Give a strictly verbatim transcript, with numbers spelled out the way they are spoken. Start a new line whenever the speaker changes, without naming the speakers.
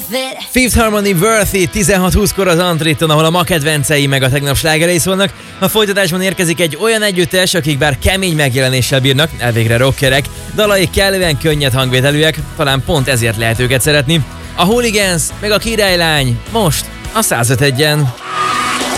Fifth Harmony Worth It tizenhat húszkor az Antriton, ahol a ma kedvencei meg a tegnap slágerei szólnak. A folytatásban érkezik egy olyan együttes, akik bár kemény megjelenéssel bírnak, elvégre rockerek, dalai kellően könnyed hangvételűek, talán pont ezért lehet őket szeretni. A Hooligans meg a Királylány most a száz öt egyen.